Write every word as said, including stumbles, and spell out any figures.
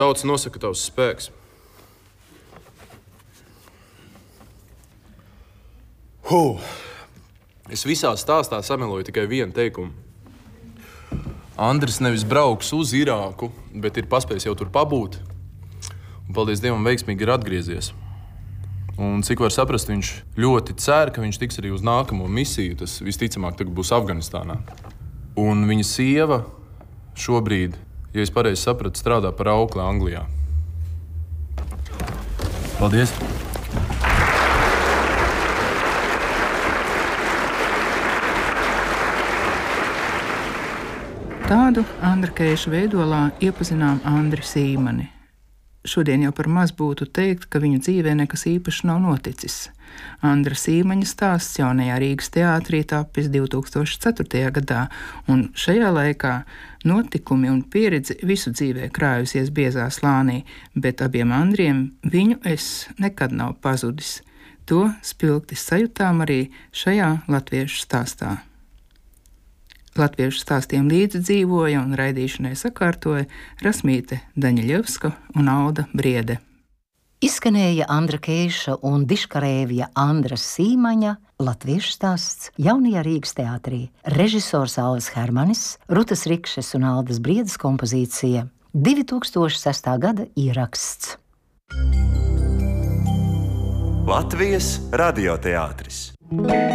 Tauts nosaka tavs spēks. Huh. Es visā stāstā sameloju tikai vienu teikumu. Andris nevis brauks uz Irāku, bet ir paspējis jau tur pabūt. Un, paldies Dievam, veiksmīgi ir atgriezies. Un cik var saprast, viņš ļoti cer, ka viņš tiks arī uz nākamo misiju. Tas visticamāk tagad būs Afganistānā. Un viņa sieva šobrīd, ja es pareizi sapratu, strādā par aukli Anglijā. Paldies! Tādu Andra Keiša veidolā iepazinām Andri Sīmani. Šodien jau par maz būtu teikt, ka viņu dzīvē nekas īpašs nav noticis. Andra Sīmaņa stāsts jaunajā Rīgas teātrī tapis divi tūkstoši ceturtajā gadā, un šajā laikā notikumi un pieredze visu dzīvē krājusies biezā slānī, bet abiem Andriem viņu es nekad nav pazudis. To spilgti sajūtām arī šajā latviešu stāstā. Latviešu stāstiem līdzi dzīvoja un raidīšanai sakārtoja Rasmīte Daņeļevska un Alda Briede. Izskanēja Andra Keiša un diškarēvja Andra Sīmaņa latviešu stāsts jaunajā Rīgas teātrī. Režisors Alvis Hermanis, Rutas Rikšes un Aldas Briedes kompozīcija, divi tūkstoši sestā gada ieraksts. Latvijas radioteātris.